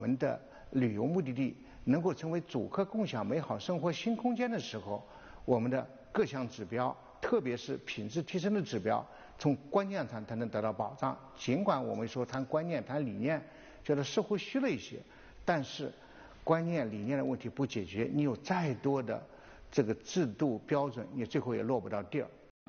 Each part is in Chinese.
我们的旅游目的地能够成为主客共享美好生活新空间的时候，我们的各项指标，特别是品质提升的指标，从观念上才能得到保障。尽管我们说谈观念、谈理念，觉得似乎虚了一些，但是观念、理念的问题不解决，你有再多的这个制度标准，你最后也落不到地儿。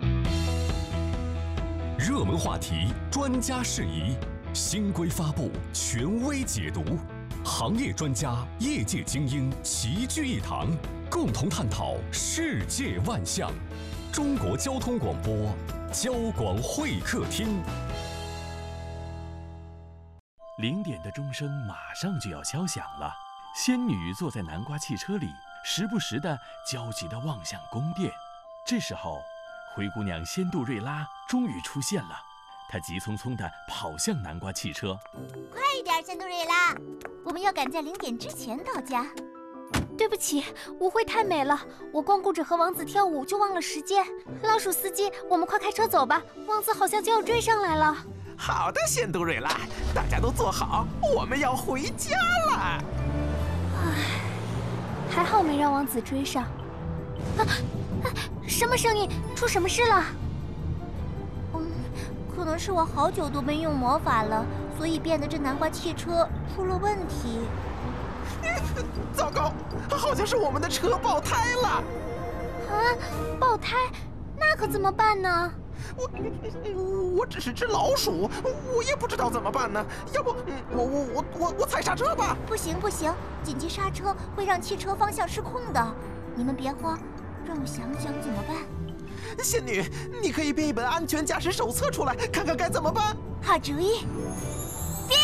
热门话题，专家释疑，新规发布，权威解读。行业专家、业界精英齐聚一堂，共同探讨世界万象。中国交通广播，交广会客厅。 0点的钟声马上就要敲响了，仙女坐在南瓜汽车里，时不时地焦急地望向宫殿。这时候，灰姑娘仙杜瑞拉终于出现了，她急匆匆地跑向南瓜汽车。 快一点，仙杜瑞拉，我们要赶在0点之前到家。 对不起，舞会太美了，我光顾着和王子跳舞就忘了时间。老鼠司机，我们快开车走吧，王子好像就要追上来了。 好的，仙杜瑞拉，大家都坐好，我们要回家了。 唉，还好没让王子追上。什么声音？出什么事了？ 可能是我好久都没用魔法了，所以变得这南瓜汽车出了问题。 糟糕，好像是我们的车爆胎了。 啊，爆胎？那可怎么办呢？ 我只是只老鼠，我也不知道怎么办呢。要不，我踩刹车吧。 不行，紧急刹车会让汽车方向失控的。你们别慌，让我想想怎么办。 仙女，你可以编一本安全驾驶手册出来，看看该怎么办。 好主意，变！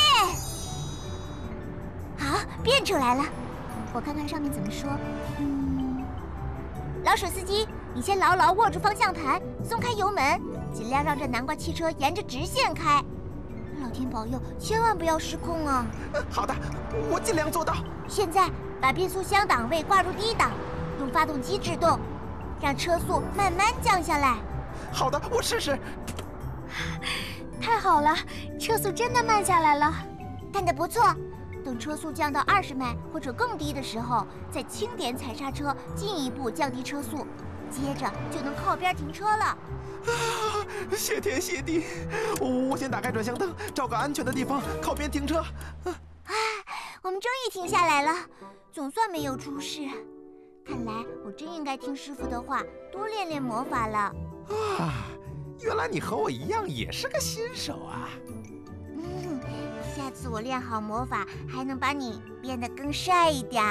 好，变出来了。我看看上面怎么说。老鼠司机，你先牢牢握住方向盘，松开油门，尽量让这南瓜汽车沿着直线开。老天保佑，千万不要失控啊！ 好的，我尽量做到。 现在把变速箱档位挂入低档，用发动机制动，让车速慢慢降下来。 好的，我试试。 太好了，车速真的慢下来了。 干得不错。等车速降到20迈或者更低的时候，再轻点踩刹车，进一步降低车速，接着就能靠边停车了。 谢天谢地！我先打开转向灯，找个安全的地方靠边停车。 我们终于停下来了，总算没有出事。看来我真应该听师傅的话，多练练魔法了。 原来你和我一样也是个新手啊！ 下次我练好魔法，还能把你变得更帅一点。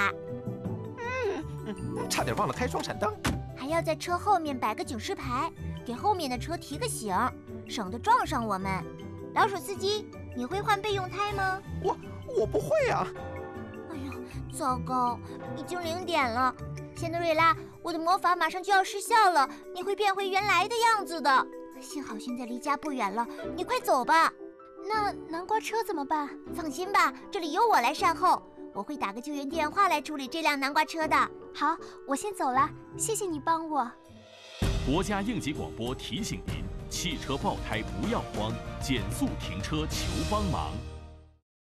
差点忘了开双闪灯。 还要在车后面摆个警示牌，给后面的车提个醒，省得撞上我们。老鼠司机，你会换备用胎吗？ 我不会啊。 哎呦，糟糕，已经0点了。仙杜瑞拉，我的魔法马上就要失效了，你会变回原来的样子的。幸好现在离家不远了，你快走吧。 那南瓜车怎么办？ 放心吧，这里由我来善后，我会打个救援电话来处理这辆南瓜车的。 好，我先走了，谢谢你帮我。 国家应急广播提醒您：汽车爆胎不要慌，减速停车求帮忙。